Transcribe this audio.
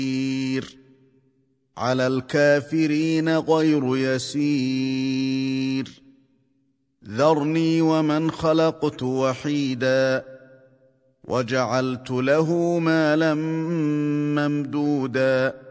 على الكافرين غير يسير ذرني ومن خلقت وحيدا وجعلت له مالا ممدودا